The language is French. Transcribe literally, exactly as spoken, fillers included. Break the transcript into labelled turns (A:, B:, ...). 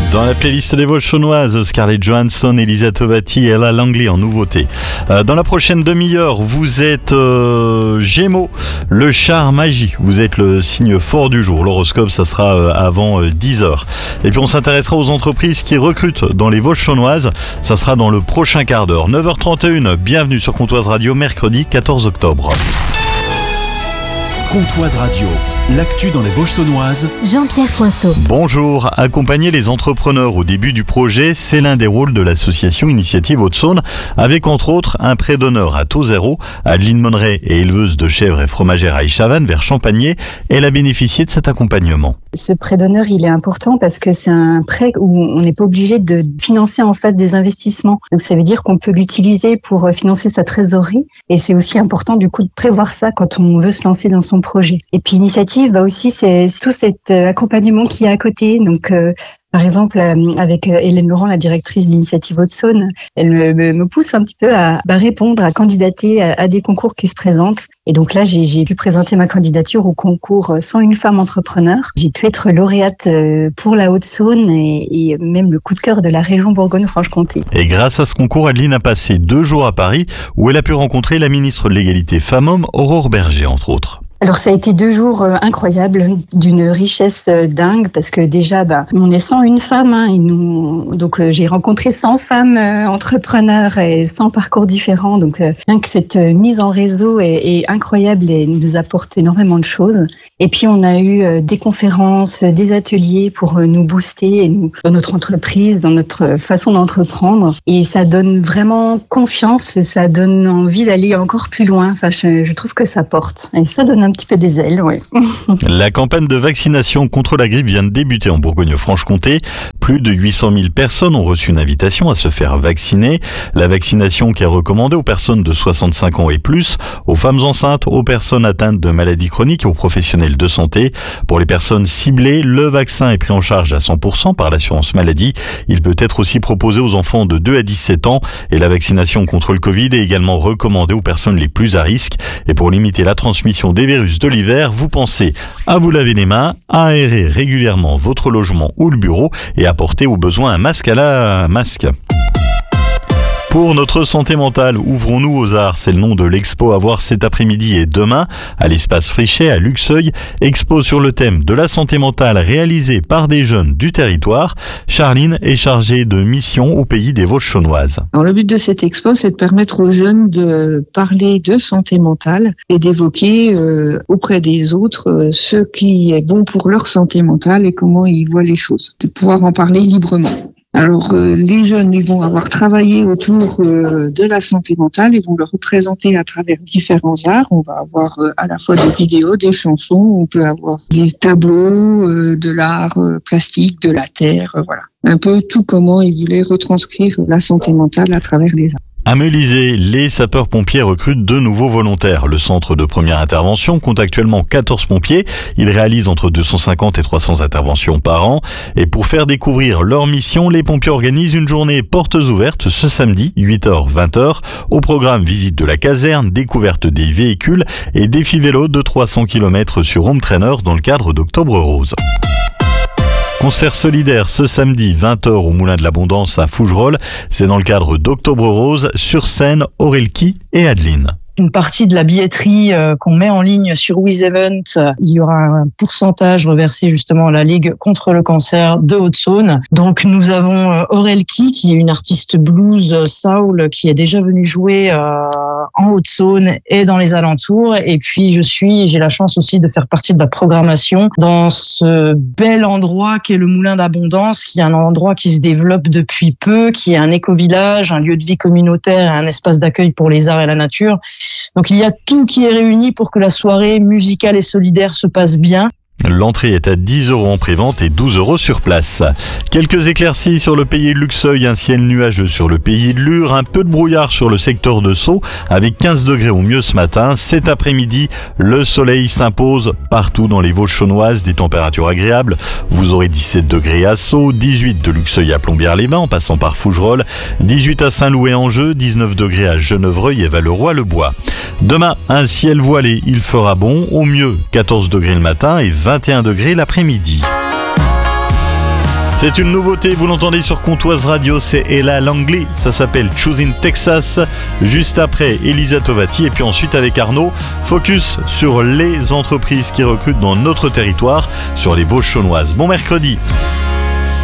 A: Dans la playlist des Vauchonnoises, Scarlett Johansson, Elisa Tovati et Ella Langley en nouveauté. Euh, dans la prochaine demi-heure, vous êtes euh, Gémeaux, le char magie. Vous êtes le signe fort du jour. L'horoscope, ça sera euh, avant euh, dix heures. Et puis on s'intéressera aux entreprises qui recrutent dans les Vauchonnoises. Ça sera dans le prochain quart d'heure. neuf heures trente et une, bienvenue sur Comtoise Radio, mercredi quatorze octobre.
B: Comtoise Radio, l'actu dans les Vauchonnoises.
C: Jean-Pierre Poinceau.
A: Bonjour, accompagner les entrepreneurs au début du projet, c'est l'un des rôles de l'association Initiative Haute-Saône, avec entre autres un prêt d'honneur à taux zéro. Adeline Monneret est éleveuse de chèvres et fromagère à Aix-Chavannes vers Champagné. Elle a bénéficié de cet accompagnement.
D: Ce prêt d'honneur, il est important parce que c'est un prêt où on n'est pas obligé de financer en face des investissements. Donc ça veut dire qu'on peut l'utiliser pour financer sa trésorerie, et c'est aussi important du coup de prévoir ça quand on veut se lancer dans son projet. Et puis Initiative, bah aussi c'est tout cet accompagnement qui est à côté. Donc euh, par exemple, avec Hélène Laurent, la directrice d'Initiative Haute-Saône, elle me, me pousse un petit peu à bah, répondre, à candidater à, à des concours qui se présentent. Et donc là, j'ai, j'ai pu présenter ma candidature au concours cent une femmes entrepreneurs. J'ai pu être lauréate pour la Haute-Saône et, et même le coup de cœur de la région Bourgogne-Franche-Comté.
A: Et grâce à ce concours, Adeline a passé deux jours à Paris où elle a pu rencontrer la ministre de l'Égalité Femmes-Hommes, Aurore Berger, entre autres.
D: Alors ça a été deux jours euh, incroyables, d'une richesse euh, dingue, parce que déjà, bah, on est cent une femmes, hein, et nous, donc euh, j'ai rencontré cent femmes euh, entrepreneurs et cent parcours différents, donc euh, rien que cette euh, mise en réseau est, est incroyable et nous apporte énormément de choses. Et puis on a eu euh, des conférences, des ateliers pour euh, nous booster et nous, dans notre entreprise, dans notre façon d'entreprendre, et ça donne vraiment confiance et ça donne envie d'aller encore plus loin. Enfin, je, je trouve que ça porte et ça donne un petit peu des ailes, oui.
A: La campagne de vaccination contre la grippe vient de débuter en Bourgogne-Franche-Comté. Plus de huit cent mille personnes ont reçu une invitation à se faire vacciner. La vaccination qui est recommandée aux personnes de soixante-cinq ans et plus, aux femmes enceintes, aux personnes atteintes de maladies chroniques et aux professionnels de santé. Pour les personnes ciblées, le vaccin est pris en charge à cent pour cent par l'assurance maladie. Il peut être aussi proposé aux enfants de deux à dix-sept ans et la vaccination contre le Covid est également recommandée aux personnes les plus à risque. Et pour limiter la transmission des virus de l'hiver, vous pensez à vous laver les mains, à aérer régulièrement votre logement ou le bureau et à porter au besoin un masque à la masque. Pour notre santé mentale, ouvrons-nous aux arts. C'est le nom de l'expo à voir cet après-midi et demain à l'espace Frichet à Luxeuil. Expo sur le thème de la santé mentale réalisée par des jeunes du territoire. Charline est chargée de mission au pays des Vauchonnoises.
E: Alors, le but de cette expo, c'est de permettre aux jeunes de parler de santé mentale et d'évoquer euh, auprès des autres euh, ce qui est bon pour leur santé mentale et comment ils voient les choses, de pouvoir en parler librement. Alors, euh, les jeunes, ils vont avoir travaillé autour euh, de la santé mentale et vont le représenter à travers différents arts. On va avoir euh, à la fois des vidéos, des chansons, on peut avoir des tableaux, euh, de l'art euh, plastique, de la terre, euh, voilà. Un peu tout comment ils voulaient retranscrire la santé mentale à travers les arts.
A: À Melisée, les sapeurs-pompiers recrutent de nouveaux volontaires. Le centre de première intervention compte actuellement quatorze pompiers. Ils réalisent entre deux cent cinquante et trois cents interventions par an. Et pour faire découvrir leur mission, les pompiers organisent une journée portes ouvertes ce samedi, huit heures vingt heures. Au programme, visite de la caserne, découverte des véhicules et défi vélo de trois cents kilomètres sur Home Trainer dans le cadre d'Octobre Rose. Concert solidaire ce samedi vingt heures au Moulin de l'Abondance à Fougerolles. C'est dans le cadre d'Octobre Rose. Sur scène, Aurelki et Adeline.
F: Une partie de la billetterie euh, qu'on met en ligne sur WizEvent, euh, il y aura un pourcentage reversé justement à la Ligue contre le cancer de Haute-Saône. Donc nous avons euh, Aurelki, qui est une artiste blues euh, soul, qui est déjà venue jouer euh, en Haute-Saône et dans les alentours. Et puis je suis, j'ai la chance aussi de faire partie de la programmation dans ce bel endroit qu'est le Moulin d'Abondance, qui est un endroit qui se développe depuis peu, qui est un éco-village, un lieu de vie communautaire et un espace d'accueil pour les arts et la nature. Donc il y a tout qui est réuni pour que la soirée musicale et solidaire se passe bien.
A: L'entrée est à dix euros en prévente et douze euros sur place. Quelques éclaircies sur le pays de Luxeuil, un ciel nuageux sur le pays de Lure, un peu de brouillard sur le secteur de Sceaux avec quinze degrés au mieux ce matin. Cet après-midi, le soleil s'impose partout dans les Vauchonnoises, des températures agréables. Vous aurez dix-sept degrés à Sceaux, dix-huit de Luxeuil à Plombières-les-Bains en passant par Fougerolles, dix-huit à Saint-Loup-et-Angeux, dix-neuf degrés à Genevreuil et Valleroy-le-Bois. Demain, un ciel voilé, il fera bon, au mieux quatorze degrés le matin et vingt et un degrés l'après-midi. C'est une nouveauté, vous l'entendez sur Comtoise Radio, c'est Ella Langley, ça s'appelle Choosing Texas. Juste après, Elisa Tovati et puis ensuite avec Arnaud, focus sur les entreprises qui recrutent dans notre territoire, sur les Vosges saunoises. Bon mercredi.